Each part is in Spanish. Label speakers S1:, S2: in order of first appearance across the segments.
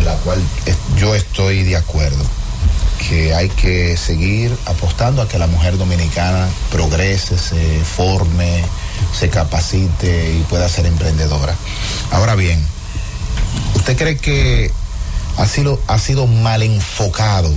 S1: la cual yo estoy de acuerdo, que hay que seguir apostando a que la mujer dominicana progrese, se forme, se capacite y pueda ser emprendedora. Ahora bien, ¿usted cree que ha sido mal enfocado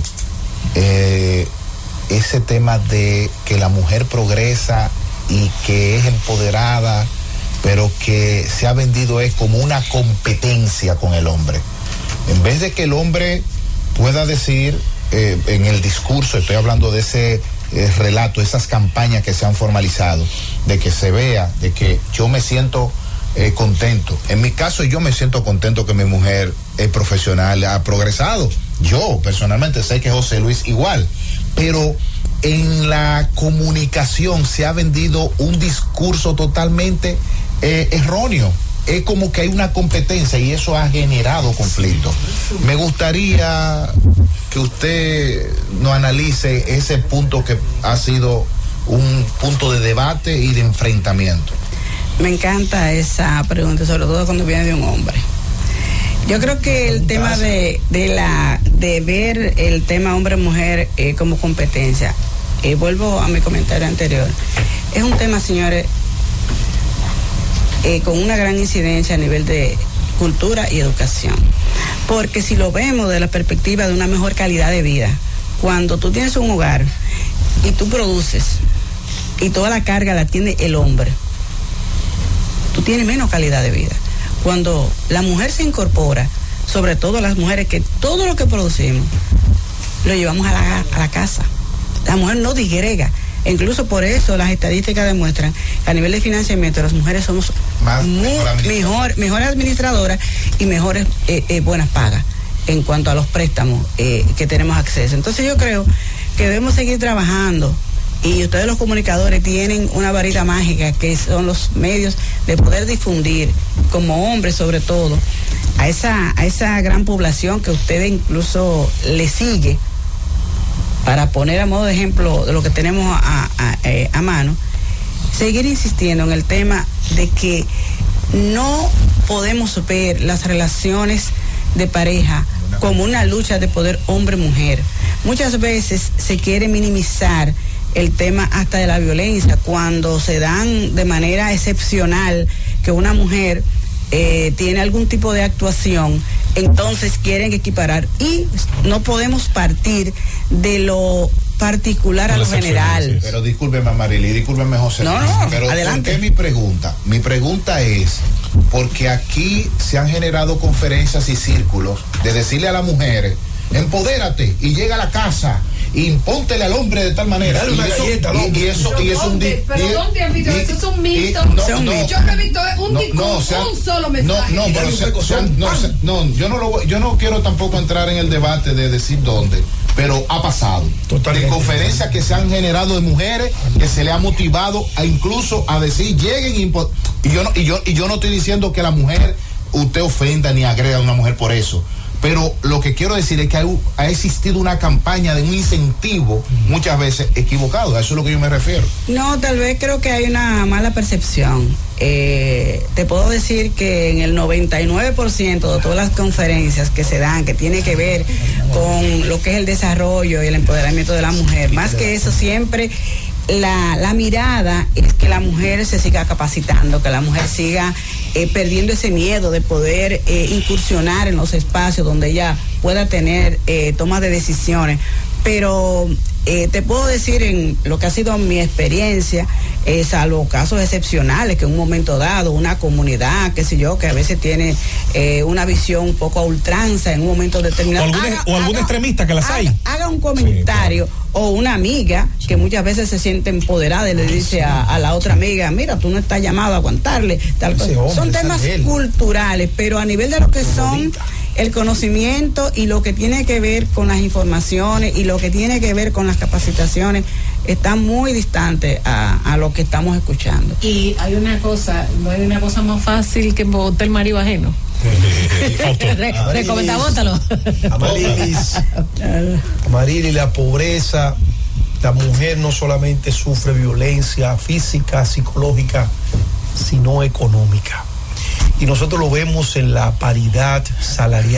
S1: ese tema de que la mujer progresa y que es empoderada, pero que se ha vendido es como una competencia con el hombre? En vez de que el hombre pueda decir en el discurso, estoy hablando de ese relato, esas campañas que se han formalizado, de que se vea, de que yo me siento contento. En mi caso, yo me siento contento que mi mujer es profesional, ha progresado. Yo personalmente sé que José Luis igual, pero en la comunicación se ha vendido un discurso totalmente erróneo. Es como que hay una competencia y eso ha generado conflicto. Me gustaría que usted nos analice ese punto que ha sido un punto de debate y de enfrentamiento.
S2: Me encanta esa pregunta, sobre todo cuando viene de un hombre. Yo creo que el tema de ver el tema hombre-mujer como competencia, vuelvo a mi comentario anterior, es un tema, señores, con una gran incidencia a nivel de cultura y educación. Porque si lo vemos de la perspectiva de una mejor calidad de vida, cuando tú tienes un hogar y tú produces y toda la carga la tiene el hombre, tú tienes menos calidad de vida. Cuando la mujer se incorpora, sobre todo las mujeres, que todo lo que producimos lo llevamos a la casa. La mujer no digrega. Incluso por eso las estadísticas demuestran que a nivel de financiamiento las mujeres somos mejores administradoras y mejores buenas pagas en cuanto a los préstamos que tenemos acceso. Entonces yo creo que debemos seguir trabajando, y ustedes los comunicadores tienen una varita mágica que son los medios de poder difundir, como hombres sobre todo, a esa gran población que ustedes incluso le sigue, para poner a modo de ejemplo de lo que tenemos a mano, seguir insistiendo en el tema de que no podemos ver las relaciones de pareja como una lucha de poder hombre-mujer. Muchas veces se quiere minimizar el tema hasta de la violencia, cuando se dan de manera excepcional que una mujer tiene algún tipo de actuación, entonces quieren equiparar, y no podemos partir de lo particular a lo general.
S1: Sí. Pero discúlpeme, Marily, discúlpeme, José.
S2: No,
S1: pero
S2: adelante.
S1: ¿por qué mi pregunta? Mi pregunta es porque aquí se han generado conferencias y círculos de decirle a las mujeres: empodérate y llega a la casa, impóntele al hombre de tal manera.
S3: Dale una galleta,
S1: y eso un
S4: pero ¿dónde han visto eso? Es un mito. Yo no he visto un solo mensaje.
S1: Yo no quiero tampoco entrar en el debate de decir dónde, pero ha pasado. Totalmente. De conferencias que se han generado de mujeres que se le ha motivado a incluso a decir lleguen y yo no estoy diciendo que la mujer usted ofenda ni agrega a una mujer por eso. Pero lo que quiero decir es que ha existido una campaña de un incentivo muchas veces equivocado. A eso es lo que yo me refiero.
S2: No, tal vez creo que hay una mala percepción. Te puedo decir que en el 99% de todas las conferencias que se dan, que tiene que ver con lo que es el desarrollo y el empoderamiento de la mujer, más que eso, siempre la mirada es que la mujer se siga capacitando, que la mujer siga perdiendo ese miedo de poder incursionar en los espacios donde ella pueda tener toma de decisiones. Pero te puedo decir, en lo que ha sido mi experiencia, salvo casos excepcionales, que en un momento dado una comunidad, qué sé yo, que a veces tiene una visión un poco a ultranza en un momento determinado,
S3: o algún extremista que las hay,
S2: haga un comentario, sí, claro. O una amiga que muchas veces se siente empoderada y le dice a la otra amiga: mira, tú no estás llamado a aguantarle tal cosa. Son temas culturales, pero a nivel de lo que son el conocimiento y lo que tiene que ver con las informaciones y lo que tiene que ver con las capacitaciones, está muy distante a lo que estamos escuchando.
S4: Y hay una cosa, no hay una cosa más fácil que botar el marido ajeno. Recomendá, bótalo.
S3: Amarilis, la pobreza, la mujer no solamente sufre violencia física, psicológica, sino económica. Y nosotros lo vemos en la paridad salarial.